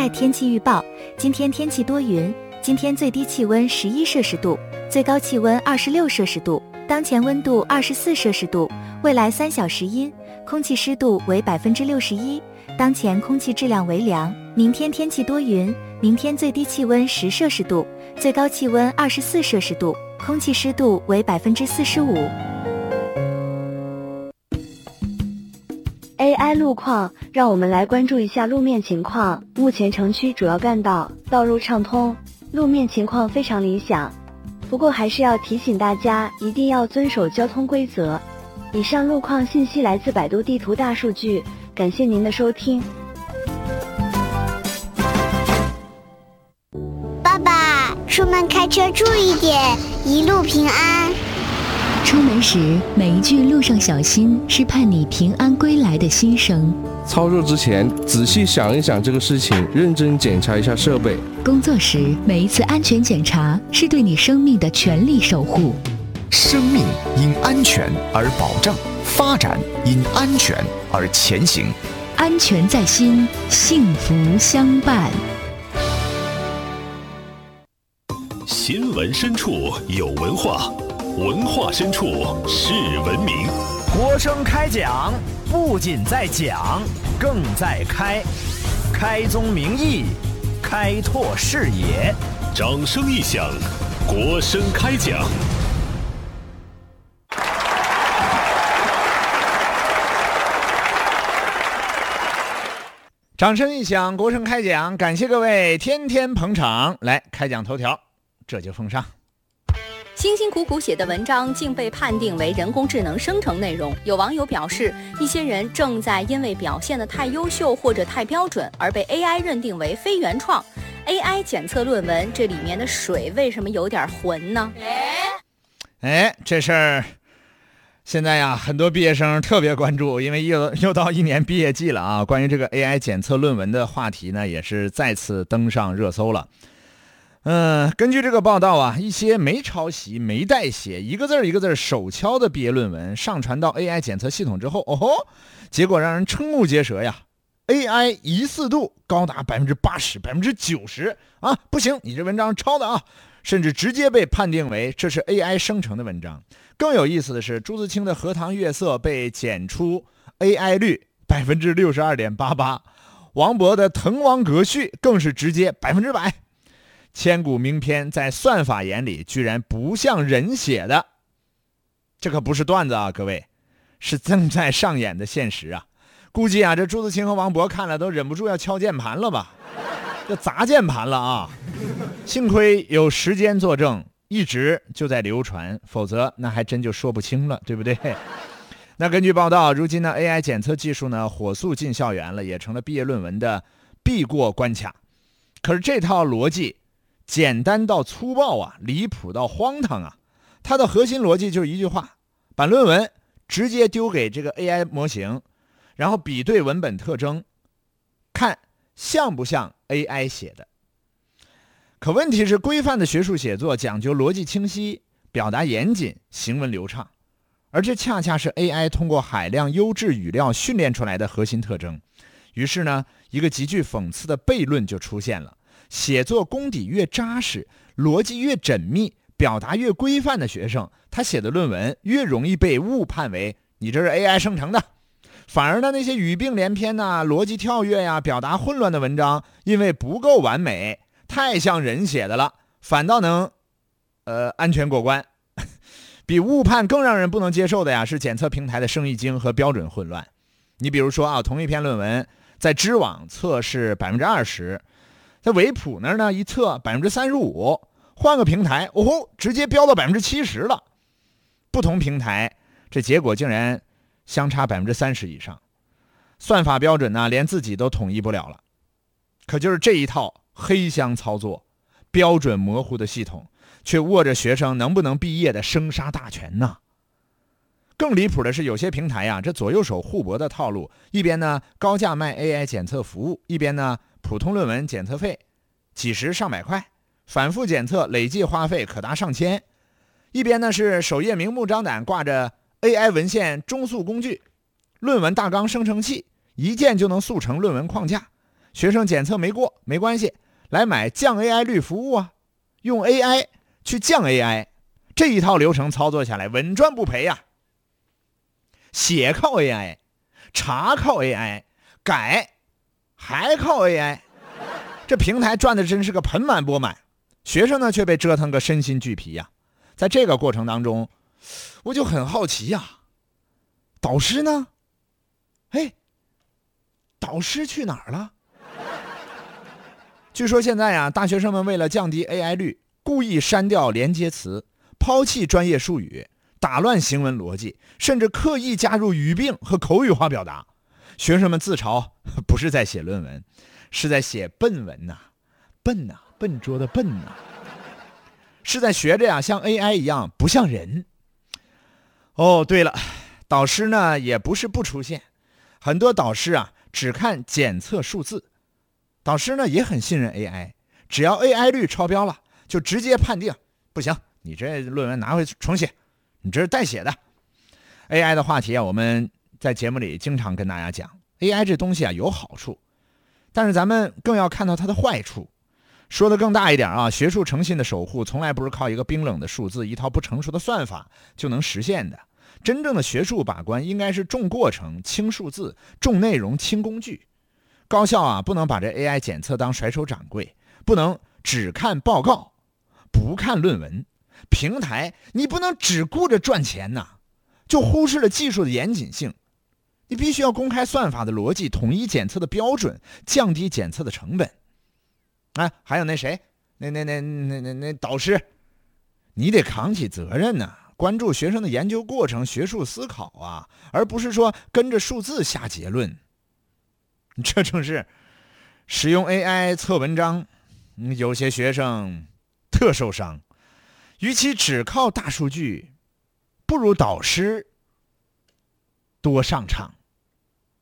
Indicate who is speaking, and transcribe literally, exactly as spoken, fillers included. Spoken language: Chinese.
Speaker 1: 爱天气预报，今天天气多云，今天最低气温十一摄氏度，最高气温二十六摄氏度，当前温度二十四摄氏度，未来三小时阴，空气湿度为百分之六十一，当前空气质量为良。明天天气多云，明天最低气温十摄氏度，最高气温二十四摄氏度，空气湿度为百分之四十五。
Speaker 2: A I 路况，让我们来关注一下路面情况。目前城区主要干道道路畅通，路面情况非常理想。不过还是要提醒大家，一定要遵守交通规则。以上路况信息来自百度地图大数据，感谢您的收听。
Speaker 3: 爸爸，出门开车注意点，一路平安。
Speaker 4: 出门时每一句路上小心是盼你平安归来的心声。
Speaker 5: 操作之前仔细想一想这个事情，认真检查一下设备。
Speaker 4: 工作时每一次安全检查是对你生命的全力守护。
Speaker 6: 生命因安全而保障，发展因安全而前行。
Speaker 4: 安全在心，幸福相伴。
Speaker 7: 新闻深处有文化，文化深处是文明。
Speaker 8: 国声开讲，不仅在讲，更在开，开宗明义，开拓视野。
Speaker 7: 掌声一响，国声开讲。
Speaker 8: 掌声一响，国声开讲，感谢各位天天捧场。来，开讲头条，这就奉上。
Speaker 9: 辛辛苦苦写的文章竟被判定为人工智能生成内容，有网友表示，一些人正在因为表现得太优秀或者太标准而被 A I 认定为非原创。A I 检测论文，这里面的水为什么有点浑呢？
Speaker 8: 哎，这事儿现在呀，很多毕业生特别关注，因为又又到一年毕业季了啊。关于这个 A I 检测论文的话题呢，也是再次登上热搜了。嗯，根据这个报道啊，一些没抄袭、没代写、一个字一个字手敲的毕业论文上传到 A I 检测系统之后，哦吼，结果让人瞠目结舌呀 ！A I 疑似度高达百分之八十、百分之九十啊！不行，你这文章抄的啊！甚至直接被判定为这是 A I 生成的文章。更有意思的是，朱自清的《荷塘月色》被检出 A I 率百分之六十二点八八，王勃的《滕王阁序》更是直接百分之百。千古名篇在算法眼里居然不像人写的，这可不是段子啊，各位，是正在上演的现实啊！估计啊，这朱自清和王勃看了都忍不住要敲键盘了吧，要砸键盘了啊！幸亏有时间作证，一直就在流传，否则那还真就说不清了，对不对？那根据报道，如今呢 A I 检测技术呢火速进校园了，也成了毕业论文的必过关卡。可是这套逻辑简单到粗暴啊，离谱到荒唐啊！它的核心逻辑就是一句话：把论文直接丢给这个 A I 模型，然后比对文本特征，看像不像 A I 写的。可问题是，规范的学术写作讲究逻辑清晰、表达严谨、行文流畅，而这恰恰是 A I 通过海量优质语料训练出来的核心特征。于是呢，一个极具讽刺的悖论就出现了。写作功底越扎实，逻辑越缜密，表达越规范的学生，他写的论文越容易被误判为你这是 A I 生成的。反而呢，那些语病连篇呐、逻辑跳跃呀、表达混乱的文章，因为不够完美，太像人写的了，反倒能呃安全过关。比误判更让人不能接受的呀，是检测平台的生意经和标准混乱。你比如说啊，同一篇论文在知网测试百分之二十。在维普那儿呢，一测百分之三十五，换个平台，哦吼，直接飙到百分之七十了。不同平台，这结果竟然相差百分之三十以上。算法标准呢，连自己都统一不了了。可就是这一套黑箱操作，标准模糊的系统，却握着学生能不能毕业的生杀大权呢？更离谱的是，有些平台啊，这左右手互搏的套路，一边呢高价卖 A I 检测服务，一边呢普通论文检测费几十上百块，反复检测累计花费可达上千。一边呢是首页明目张胆挂着 A I 文献中速工具、论文大纲生成器，一键就能速成论文框架， 学生检测没过没关系，来买降 A I 率服务啊，用 A I 去降 A I， 这一套流程操作下来稳赚不赔呀、啊。写靠 A I， 查靠 A I， 改还靠 A I， 这平台赚的真是个盆满钵满，学生呢却被折腾个身心俱疲呀、啊。在这个过程当中，我就很好奇呀、啊，导师呢？哎，导师去哪儿了？据说现在呀、啊，大学生们为了降低 A I 率，故意删掉连接词，抛弃专业术语，打乱行文逻辑，甚至刻意加入语病和口语化表达。学生们自嘲不是在写论文，是在写笨文呐、啊，笨呐、啊，笨拙的笨呐、啊，是在学着呀像 A I 一样不像人。哦，对了，导师呢也不是不出现，很多导师啊只看检测数字。导师呢也很信任 A I， 只要 A I 率超标了，就直接判定不行，你这论文拿回去重写，你这是代写的。A I 的话题啊，我们在节目里经常跟大家讲 ，A I 这东西啊有好处，但是咱们更要看到它的坏处。说的更大一点啊，学术诚信的守护从来不是靠一个冰冷的数字、一套不成熟的算法就能实现的。真正的学术把关应该是重过程、轻数字、重内容、轻工具。高校啊，不能把这 A I 检测当甩手掌柜，不能只看报告，不看论文。平台你不能只顾着赚钱呐，就忽视了技术的严谨性。你必须要公开算法的逻辑，统一检测的标准，降低检测的成本。啊，还有那谁，那那那那那那导师，你得扛起责任呐、啊，关注学生的研究过程、学术思考啊，而不是说跟着数字下结论。这正是使用 A I 测文章，有些学生特受伤。与其只靠大数据，不如导师多上场。